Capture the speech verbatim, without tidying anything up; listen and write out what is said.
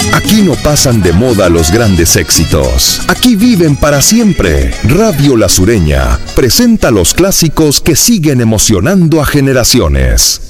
Aquí no pasan de moda los grandes éxitos. Aquí viven para siempre. Radio La Sureña presenta los clásicos que siguen emocionando a generaciones.